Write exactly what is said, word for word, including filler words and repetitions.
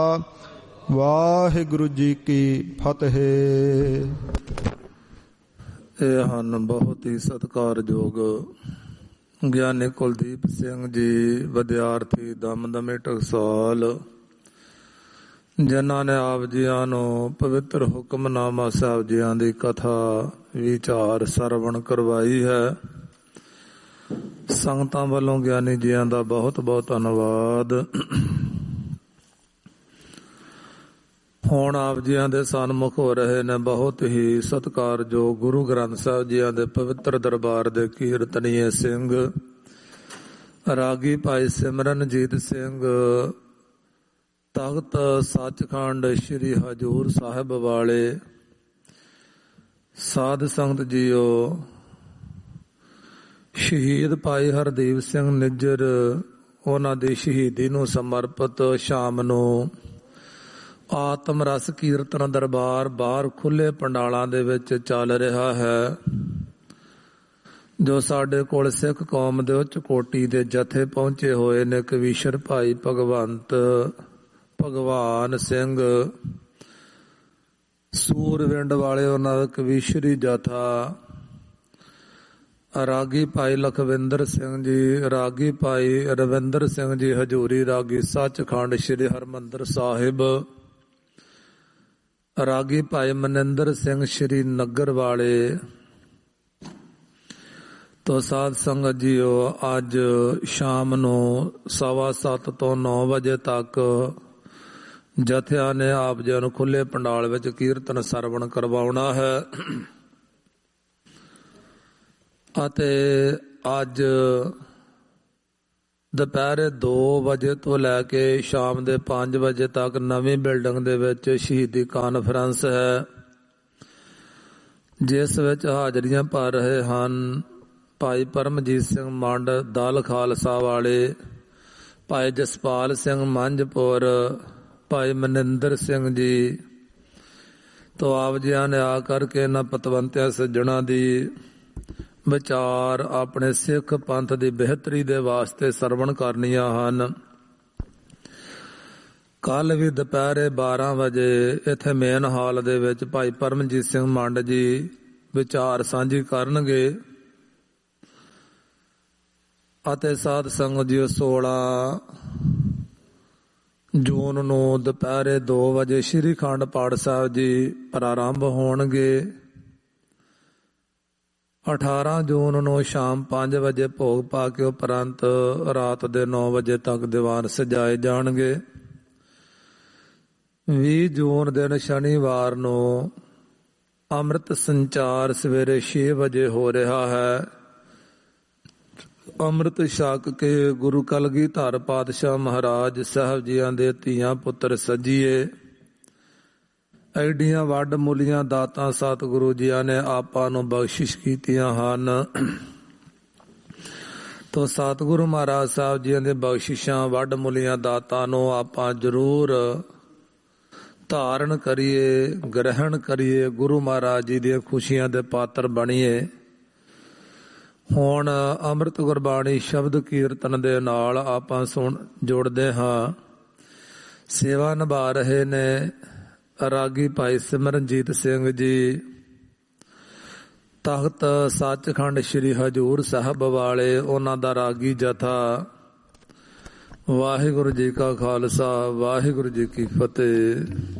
ਵਾਹਿਗੁਰੂ ਜੀ ਕੀ ਫਤਿਹ। ਇਹ ਹਨ ਬਹੁਤ ਹੀ ਸਤਿਕਾਰਯੋਗ ਗਿਆਨੀ ਕੁਲਦੀਪ ਸਿੰਘ ਜੀ, ਵਿਦਿਆਰਥੀ ਦਮਦਮੇ ਟਕਸਾਲ, ਜਿਨ੍ਹਾਂ ਨੇ ਆਪ ਜੀਆਂ ਨੂੰ ਪਵਿੱਤਰ ਹੁਕਮਨਾਮਾ ਸਾਹਿਬ ਜੀਆਂ ਦੀ ਕਥਾ ਵਿਚਾਰ ਸਰਵਣ ਕਰਵਾਈ ਹੈ। ਸੰਗਤਾਂ ਵੱਲੋਂ ਗਿਆਨੀ ਜੀਆਂ ਦਾ ਬਹੁਤ ਬਹੁਤ ਧੰਨਵਾਦ। ਹੁਣ ਆਪ ਜੀਆਂ ਦੇ ਸਨਮੁਖ ਹੋ ਰਹੇ ਨੇ ਬਹੁਤ ਹੀ ਸਤਿਕਾਰਯੋਗ ਗੁਰੂ ਗ੍ਰੰਥ ਸਾਹਿਬ ਜੀਆਂ ਦੇ ਪਵਿੱਤਰ ਦਰਬਾਰ ਦੇ ਕੀਰਤਨੀਏ ਸਿੰਘ, ਰਾਗੀ ਭਾਈ ਸਿਮਰਨਜੀਤ ਸਿੰਘ, ਤਖਤ ਸੱਚਖੰਡ ਸ੍ਰੀ ਹਜ਼ੂਰ ਸਾਹਿਬ ਵਾਲੇ। ਸਾਧ ਸੰਗਤ ਜੀਓ, ਸ਼ਹੀਦ ਭਾਈ ਹਰਦੀਪ ਸਿੰਘ ਨਿੱਜਰ, ਉਹਨਾਂ ਦੀ ਸ਼ਹੀਦੀ ਨੂੰ ਸਮਰਪਿਤ ਸ਼ਾਮ ਨੂੰ ਆਤਮ ਰਸ ਕੀਰਤਨ ਦਰਬਾਰ ਬਾਹਰ ਖੁੱਲੇ ਪੰਡਾਲਾਂ ਦੇ ਵਿੱਚ ਚੱਲ ਰਿਹਾ ਹੈ, ਜੋ ਸਾਡੇ ਕੋਲ ਸਿੱਖ ਕੌਮ ਦੇ ਉੱਚ ਕੋਟੀ ਦੇ ਜਥੇ ਪਹੁੰਚੇ ਹੋਏ ਨੇ। ਕਵੀਸ਼ਰ ਭਾਈ ਭਗਵੰਤ ਭਗਵਾਨ ਸਿੰਘ ਸੂਰਵਿੰਡ ਵਾਲੇ, ਉਹਨਾਂ ਦਾ ਕਵੀਸ਼ਰੀ ਜਥਾ, ਰਾਗੀ ਭਾਈ ਲਖਵਿੰਦਰ ਸਿੰਘ ਜੀ, ਰਾਗੀ ਭਾਈ ਰਵਿੰਦਰ ਸਿੰਘ ਜੀ ਹਜ਼ੂਰੀ, ਰਾਗੀ ਸੱਚਖੰਡ ਸ੍ਰੀ ਹਰਿਮੰਦਰ ਸਾਹਿਬ, ਰਾਗੀ ਭਾਈ ਮਨਿੰਦਰ ਸਿੰਘ ਸ੍ਰੀ ਨਗਰ ਵਾਲੇ। ਤੋ ਸਾਧ ਸੰਗਤ ਜੀਓ, ਅੱਜ ਸ਼ਾਮ ਨੂੰ ਸਵਾ ਸੱਤ ਤੋਂ ਨੌ ਵਜੇ ਤੱਕ ਜਥਿਆਂ ਨੇ ਆਪ ਜੀ ਨੂੰ ਖੁੱਲੇ ਪੰਡਾਲ ਵਿੱਚ ਕੀਰਤਨ ਸਰਵਣ ਕਰਵਾਉਣਾ ਹੈ ਅਤੇ ਅੱਜ ਦੁਪਹਿਰੇ ਦੋ ਵਜੇ ਤੋਂ ਲੈ ਕੇ ਸ਼ਾਮ ਦੇ ਪੰਜ ਵਜੇ ਤੱਕ ਨਵੀਂ ਬਿਲਡਿੰਗ ਦੇ ਵਿੱਚ ਸ਼ਹੀਦੀ ਕਾਨਫਰੰਸ ਹੈ, ਜਿਸ ਵਿੱਚ ਹਾਜ਼ਰੀਆਂ ਭਰ ਰਹੇ ਹਨ ਭਾਈ ਪਰਮਜੀਤ ਸਿੰਘ ਮੰਡ ਦਲ ਖਾਲਸਾ ਵਾਲੇ, ਭਾਈ ਜਸਪਾਲ ਸਿੰਘ ਮੰਝਪੁਰ, ਭਾਈ ਮਨਿੰਦਰ ਸਿੰਘ ਜੀ। ਤੋਂ ਆਪ ਜੀਆਂ ਨੇ ਆ ਕਰਕੇ ਇਹਨਾਂ ਪਤਵੰਤਿਆਂ ਸੱਜਣਾ ਦੀ ਵਿਚਾਰ ਆਪਣੇ ਸਿੱਖ ਪੰਥ ਦੀ ਬਿਹਤਰੀ ਦੇ ਵਾਸਤੇ ਸਰਵਣ ਕਰਨੀਆਂ ਹਨ। ਕੱਲ ਵੀ ਦੁਪਹਿਰੇ ਬਾਰਾਂ ਵਜੇ ਇੱਥੇ ਮੇਨ ਹਾਲ ਦੇ ਵਿੱਚ ਭਾਈ ਪਰਮਜੀਤ ਸਿੰਘ ਮੰਡ ਜੀ ਵਿਚਾਰ ਸਾਂਝੀ ਕਰਨਗੇ ਅਤੇ ਸਾਧ ਸੰਗਤ ਜੀ ਸੋਲਾਂ ਜੂਨ ਨੂੰ ਦੁਪਹਿਰੇ ਦੋ ਵਜੇ ਸ਼੍ਰੀ ਅਖੰਡ ਪਾਠ ਸਾਹਿਬ ਜੀ ਪ੍ਰਾਰੰਭ ਹੋਣਗੇ। ਅਠਾਰਾਂ ਜੂਨ ਨੂੰ ਸ਼ਾਮ ਪੰਜ ਵਜੇ ਭੋਗ ਪਾ ਕੇ ਉਪਰੰਤ ਰਾਤ ਦੇ ਨੌ ਵਜੇ ਤੱਕ ਦੀਵਾਨ ਸਜਾਏ ਜਾਣਗੇ। ਵੀਹ ਜੂਨ ਦਿਨ ਸ਼ਨੀਵਾਰ ਨੂੰ ਅੰਮ੍ਰਿਤ ਸੰਚਾਰ ਸਵੇਰੇ ਛੇ ਵਜੇ ਹੋ ਰਿਹਾ ਹੈ। ਅੰਮ੍ਰਿਤ ਛਕ ਕੇ ਗੁਰੂ ਕਲਗੀਧਰ ਪਾਤਸ਼ਾਹ ਮਹਾਰਾਜ ਸਾਹਿਬ ਜੀਆਂ ਦੇ ਧੀਆਂ ਪੁੱਤਰ ਸਜੀਏ। ਐਡੀਆਂ ਵੱਡ ਮੁੱਲੀਆਂ ਦਾਤਾਂ ਸਤਿਗੁਰੂ ਜੀਆਂ ਨੇ ਆਪਾਂ ਨੂੰ ਬਖਸ਼ਿਸ਼ ਕੀਤੀਆਂ ਹਨ। ਤੋ ਸਤਿਗੁਰੂ ਮਹਾਰਾਜ ਸਾਹਿਬ ਜੀਆਂ ਦੇ ਬਖਸ਼ਿਸ਼ਾਂ ਵੱਡ ਮੁੱਲੀਆਂ ਦਾਤਾਂ ਨੂੰ ਆਪਾਂ ਜ਼ਰੂਰ ਧਾਰਨ ਕਰੀਏ, ਗ੍ਰਹਿਣ ਕਰੀਏ, ਗੁਰੂ ਮਹਾਰਾਜ ਜੀ ਦੀਆਂ ਖੁਸ਼ੀਆਂ ਦੇ ਪਾਤਰ ਬਣੀਏ। ਹੁਣ ਅੰਮ੍ਰਿਤ ਗੁਰਬਾਣੀ ਸ਼ਬਦ ਕੀਰਤਨ ਦੇ ਨਾਲ ਆਪਾਂ ਸੁਣ ਜੁੜਦੇ ਹਾਂ। ਸੇਵਾ ਨਿਭਾ ਰਹੇ ਨੇ ਰਾਗੀ ਭਾਈ ਸਿਮਰਨਜੀਤ ਸਿੰਘ ਜੀ, ਤਖਤ ਸੱਚਖੰਡ ਸ੍ਰੀ ਹਜ਼ੂਰ ਸਾਹਿਬ ਵਾਲੇ, ਉਹਨਾਂ ਦਾ ਰਾਗੀ ਜਥਾ। ਵਾਹਿਗੁਰੂ ਜੀ ਕਾ ਖਾਲਸਾ, ਵਾਹਿਗੁਰੂ ਜੀ ਕੀ ਫਤਿਹ।